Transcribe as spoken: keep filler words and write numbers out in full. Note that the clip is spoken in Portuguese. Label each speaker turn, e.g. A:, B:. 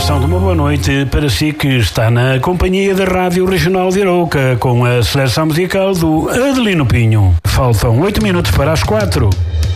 A: continuação de uma boa noite para si que está na companhia da Rádio Regional de Arouca com a seleção musical do Adelino Pinho. Faltam oito minutos para as quatro.